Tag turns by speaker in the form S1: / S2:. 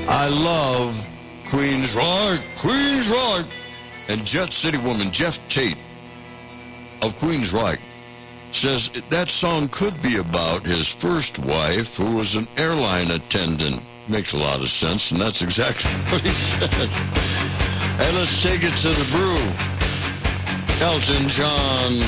S1: I love Queensryche, Queensryche. And Jet City woman Jeff Tate of Queensryche says that song could be about his first wife, who was an airline attendant. Makes a lot of sense, and that's exactly what he said. And let's take it to the brew. Elton John.